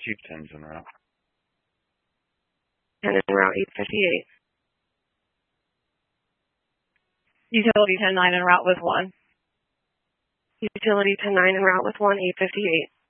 Keep 10s en route. 10 en route 858. Utility 10-9 en route with 1. Utility 10-9 en route with 1, 858.